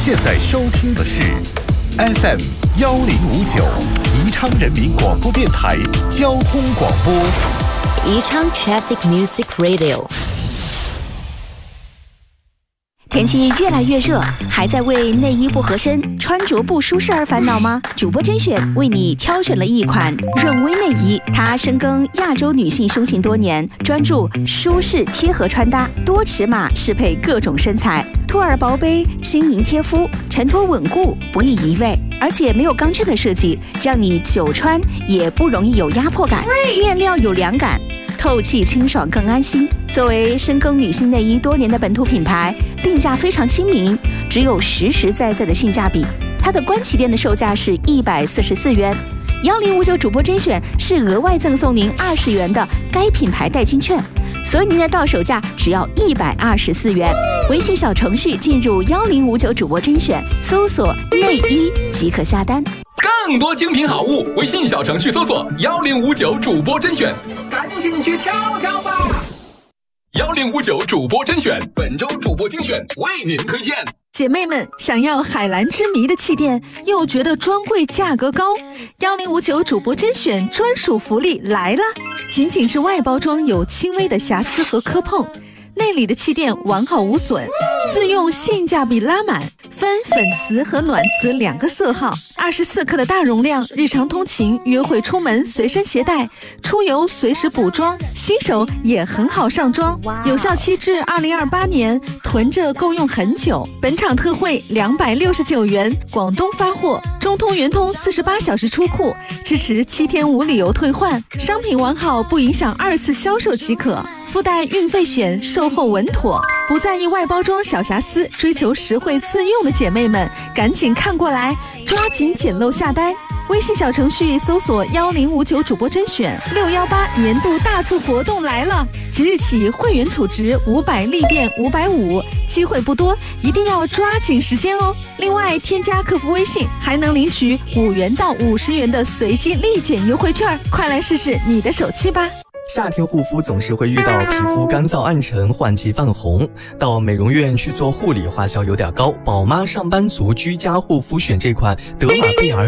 现在收听的是 FM 1059宜昌人民广播电台交通广播， 宜昌 Traffic Music Radio。天气越来越热，还在为内衣不合身、穿着不舒适而烦恼吗？主播甄选为你挑选了一款润微内衣，它深耕亚洲女性胸型多年，专注舒适贴合穿搭，多尺码适配各种身材，托儿薄杯，轻盈贴肤，承托稳固，不易移位，而且没有钢圈的设计，让你久穿也不容易有压迫感，面料有凉感，透气清爽更安心。作为深耕女性内衣多年的本土品牌，定价非常亲民，只有实实在在的性价比。它的官旗店的售价是144元，1059主播甄选是额外赠送您20元的该品牌代金券，所以您的到手价只要124元。微信小程序进入1059主播甄选，搜索内衣即可下单。 更多精品好物，微信小程序搜索1059主播甄选， 赶紧去挑挑吧 ！1059主播甄选，本周主播精选为您推荐。 姐妹们，想要海蓝之谜的气垫，又觉得专柜价格高，1059主播甄选专属福利来了！仅仅是外包装有轻微的瑕疵和磕碰，内里的气垫完好无损，自用性价比拉满，分粉瓷和暖瓷2个色号，24克的大容量，日常通勤、约会出门随身携带，出游随时补妆，新手也很好上妆，有效期至2028年，囤着够用很久。本场特惠269元，广东发货，中通圆通48小时出库，支持7天无理由退换，商品完好不影响2次销售即可。附带运费险，售后稳妥，不在意外包装小瑕疵，追求实惠自用的姐妹们，赶紧看过来，抓紧捡漏下单。微信小程序搜索1059主播甄选，618年度大促活动来了！即日起会员储值500立变550，机会不多，一定要抓紧时间哦。另外，添加客服微信还能领取5元到50元的随机立减优惠券，快来试试你的手气吧！ 夏天护肤总是会遇到皮肤干燥暗沉、换季泛红，到美容院去做护理花销有点高。宝妈上班族居家护肤选这款德玛贝尔